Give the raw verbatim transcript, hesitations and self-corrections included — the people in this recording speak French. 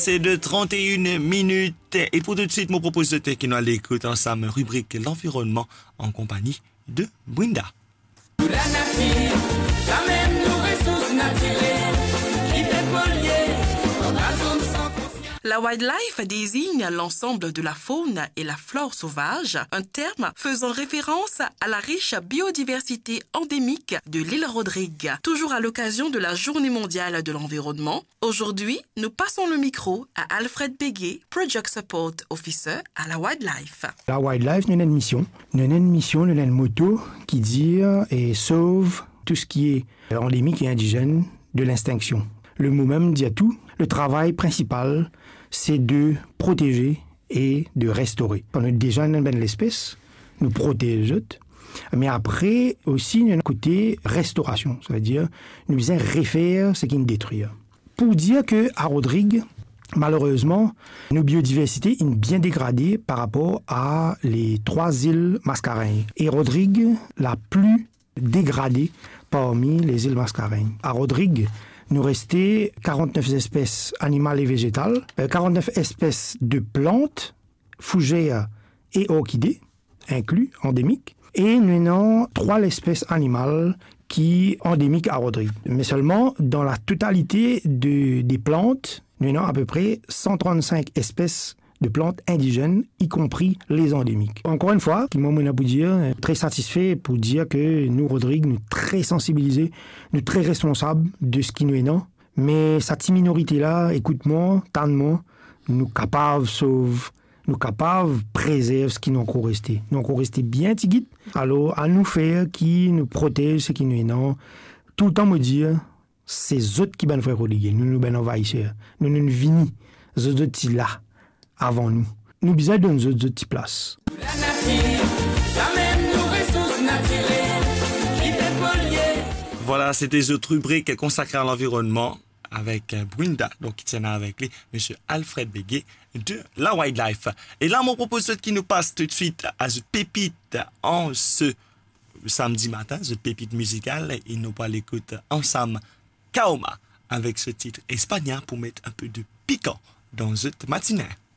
C'est de trente et une minutes. Et pour tout de suite, je vous propose de qui nous l'écoute ensemble, rubrique l'environnement en compagnie de Brinda. La nature, ça même nos ressources naturelles, qui dépolluent dans la zone sans confiance. La wildlife désigne l'ensemble de la faune et la flore sauvage, un terme faisant référence à la riche biodiversité endémique de l'île Rodrigue. Toujours à l'occasion de la Journée mondiale de l'environnement, aujourd'hui, nous passons le micro à Alfred Bégué, Project Support Officer à la Wildlife. La Wildlife, nous avons une mission. Nous avons une mission, nous avons une moto qui dit et sauve tout ce qui est endémique et indigène de l'extinction. Le mot même dit à tout. Le travail principal, c'est de protéger et de restaurer. On a déjà une belle espèce, nous protégeons, mais après aussi, il y a un côté restauration, c'est-à-dire nous faisons refaire ce qui nous détruit. Pour dire qu'à Rodrigue, malheureusement, nos biodiversités sont bien dégradées par rapport à les trois îles Mascareignes. Et Rodrigue, la plus dégradée parmi les îles Mascareignes. À Rodrigue, nous restait quarante-neuf espèces animales et végétales, quarante-neuf espèces de plantes, fougères et orchidées, inclus, endémiques, et nous avons trois espèces animales qui sont endémiques à Rodrigue. Mais seulement, dans la totalité de, des plantes, nous avons à peu près cent trente-cinq espèces de plantes indigènes, y compris les endémiques. Encore une fois, qui m'a pour dire, très satisfait pour dire que nous, Rodrigue, nous très sensibilisés, nous très responsables de ce qui nous est non. Mais cette minorité-là, écoute-moi, tente-moi, nous capables sauve, nous capables préserve ce qui nous encore resté. Nous encore resté bien tigit. Alors, à nous faire qui nous protège ce qui nous est non. Tout le temps me dire, c'est eux qui ben faire Rodrigue. Nous nous ben envahisseurs. Nous nous vini, eux autres là. Avant nous. Nous besoin de nos autres petites places. La nature, ça même nos ressources naturelles, qui dépolluent. Voilà, c'était une autre rubrique consacrée à l'environnement avec Brinda, donc qui tient avec lui, M. Alfred Bégué de la Wildlife. Et là, mon proposeur qui nous passe tout de suite à ce pépite en ce samedi matin, ce pépite musical, et nous pas l'écoute ensemble Kaoma avec ce titre espagnol pour mettre un peu de piquant dans cette matinée.